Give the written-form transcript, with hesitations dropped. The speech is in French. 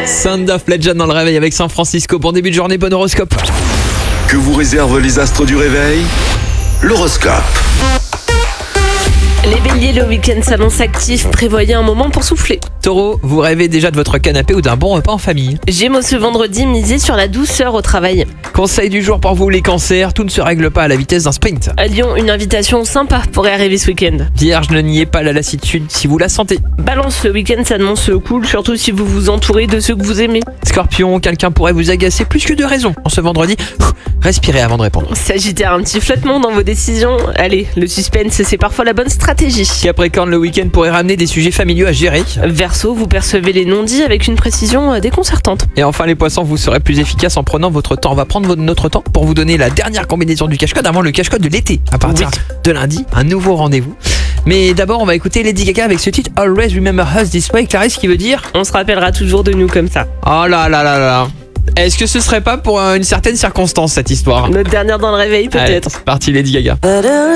Sound of Legend dans le réveil avec San Francisco. Bon début de journée, bon horoscope. Que vous réservent les astres du réveil? L'horoscope. Les béliers, le week-end s'annonce actif, prévoyez un moment pour souffler. Taureau, vous rêvez déjà de votre canapé ou d'un bon repas en famille. Gémeaux, ce vendredi, misez sur la douceur au travail. Conseil du jour pour vous les cancers, tout ne se règle pas à la vitesse d'un sprint. À Lyon, une invitation sympa pourrait arriver ce week-end. Vierge, ne niez pas la lassitude si vous la sentez. Balance, le week-end s'annonce cool, surtout si vous vous entourez de ceux que vous aimez. Scorpion, quelqu'un pourrait vous agacer plus que de raison. En ce vendredi, respirez avant de répondre. Sagittaire, un petit flottement dans vos décisions. Allez, le suspense, c'est parfois la bonne stratégie. Capricorne, le week-end pourrait ramener des sujets familiaux à gérer. Verseau, vous percevez les non-dits avec une précision déconcertante. Et enfin les poissons, vous serez plus efficace en prenant votre temps. On va prendre notre temps pour vous donner la dernière combinaison du cache-code avant le cache-code de l'été. À partir de lundi, un nouveau rendez-vous. Mais d'abord, on va écouter Lady Gaga avec ce titre Always Remember Us This Way. Clarisse, qui veut dire On se rappellera toujours de nous comme ça. oh là là là là. Est-ce que ce serait pas pour une certaine circonstance cette histoire? Notre dernière dans le réveil Allez, peut-être. c'est parti Lady Gaga.